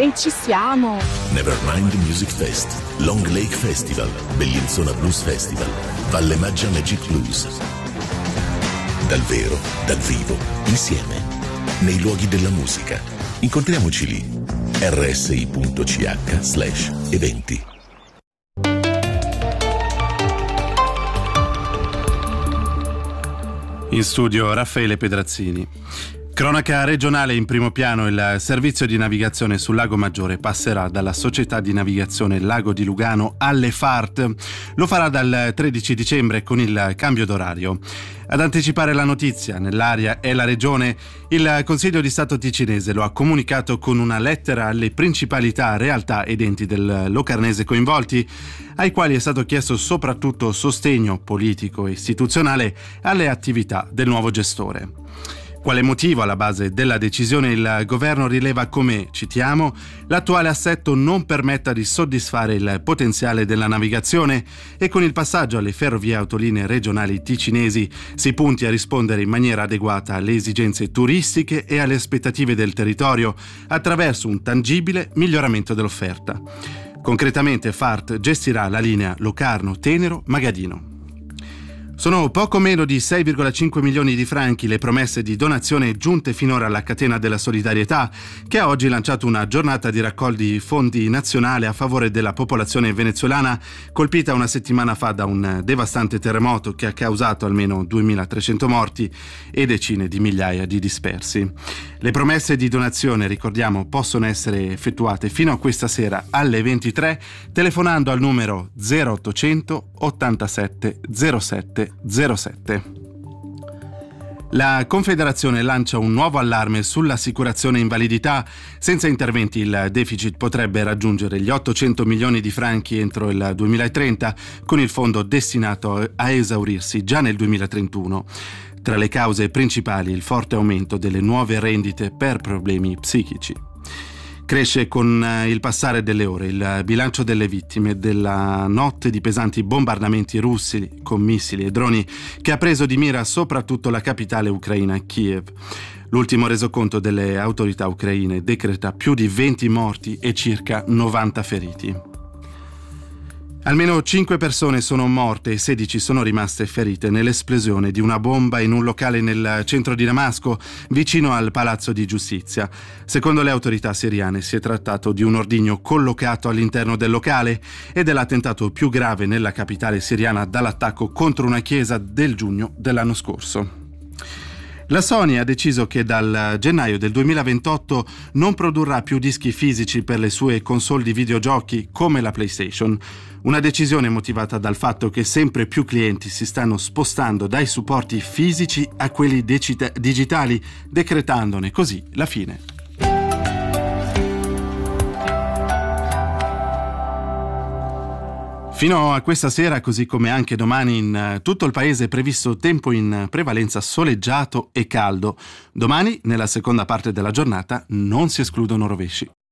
E ci siamo! Nevermind Music Fest, Long Lake Festival, Bellinzona Blues Festival, Valle Maggia Magic Blues. Dal vero, dal vivo, insieme, nei luoghi della musica. Incontriamoci lì. rsi.ch/eventi. In studio Raffaele Pedrazzini. Cronaca regionale: in primo piano il servizio di navigazione sul Lago Maggiore passerà dalla società di navigazione Lago di Lugano alle FART. Lo farà dal 13 dicembre con il cambio d'orario. Ad anticipare la notizia, nell'area è la regione. Il Consiglio di Stato ticinese lo ha comunicato con una lettera alle principalità, realtà ed enti del Locarnese coinvolti, ai quali è stato chiesto soprattutto sostegno politico e istituzionale alle attività del nuovo gestore. Quale motivo alla base della decisione? Il governo rileva come, citiamo, l'attuale assetto non permetta di soddisfare il potenziale della navigazione e con il passaggio alle ferrovie autolinee regionali ticinesi si punti a rispondere in maniera adeguata alle esigenze turistiche e alle aspettative del territorio attraverso un tangibile miglioramento dell'offerta. Concretamente FART gestirà la linea Locarno-Tenero-Magadino. Sono poco meno di 6,5 milioni di franchi le promesse di donazione giunte finora alla catena della solidarietà, che ha oggi lanciato una giornata di raccolti fondi nazionale a favore della popolazione venezuelana colpita una settimana fa da un devastante terremoto che ha causato almeno 2.300 morti e decine di migliaia di dispersi. Le promesse di donazione, ricordiamo, possono essere effettuate fino a questa sera alle 23 telefonando al numero 0800 87 07 07. La Confederazione lancia un nuovo allarme sull'assicurazione invalidità. Senza interventi il deficit potrebbe raggiungere gli 800 milioni di franchi entro il 2030, con il fondo destinato a esaurirsi già nel 2031. Tra le cause principali il forte aumento delle nuove rendite per problemi psichici. Cresce con il passare delle ore il bilancio delle vittime della notte di pesanti bombardamenti russi con missili e droni che ha preso di mira soprattutto la capitale ucraina, Kiev. L'ultimo resoconto delle autorità ucraine decreta più di 20 morti e circa 90 feriti. Almeno 5 persone sono morte e 16 sono rimaste ferite nell'esplosione di una bomba in un locale nel centro di Damasco, vicino al Palazzo di Giustizia. Secondo le autorità siriane si è trattato di un ordigno collocato all'interno del locale ed è l'attentato più grave nella capitale siriana dall'attacco contro una chiesa del giugno dell'anno scorso. La Sony ha deciso che dal gennaio del 2028 non produrrà più dischi fisici per le sue console di videogiochi come la PlayStation. Una decisione motivata dal fatto che sempre più clienti si stanno spostando dai supporti fisici a quelli digitali, decretandone così la fine. Fino a questa sera, così come anche domani, in tutto il paese è previsto tempo in prevalenza soleggiato e caldo. Domani, nella seconda parte della giornata, non si escludono rovesci.